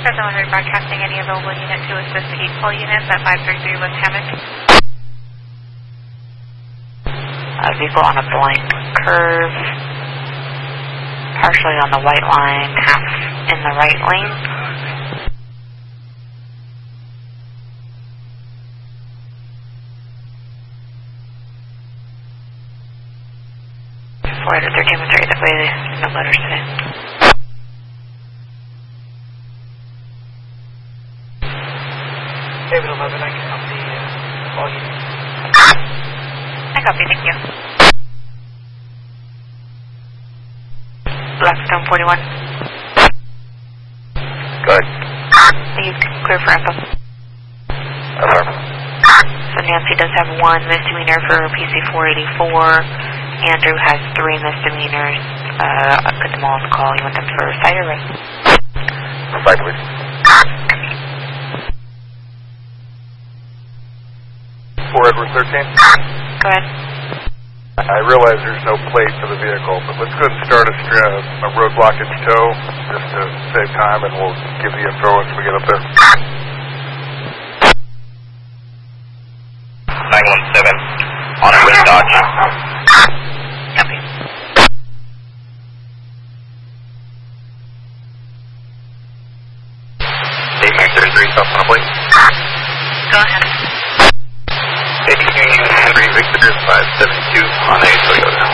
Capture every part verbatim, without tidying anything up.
Fresno one broadcasting any available unit to assist the eight pole units at five three three West Hammock. A vehicle on a blank curve, partially on the white line, half in the right lane. four eight thirteen was right that way, no letters today. David eleven, I can help the uh, all units. I copy, thank you. Blackstone forty-one. Good. Please clear for info. Affirmative. So Nancy does have one misdemeanor for P C four eighty-four. Andrew has three misdemeanors. Uh, I'll put them all on the call. You want them for site arrest? Site, please. four Edward thirteen. Go ahead. I realize there's no plate for the vehicle, but let's go ahead and start a, uh, a road blockage tow just to save time, and we'll give the info once we get up there. nine one seven on a red Dodge. Copy. eight nine thirty-three, stop on a plate. Go ahead. eighteen Henry Victor five seventy-two on a Toyota.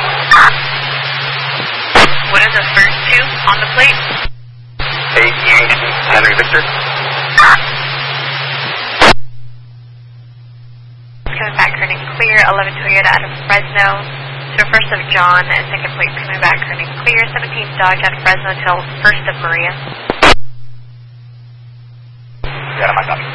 What are the first two on the plate? eighteen Henry Victor. Coming back, turning clear, eleven Toyota out of Fresno. To first of John, and second plate coming back, turning clear, seventeen Dodge out of Fresno till first of Maria. Yeah, my copy.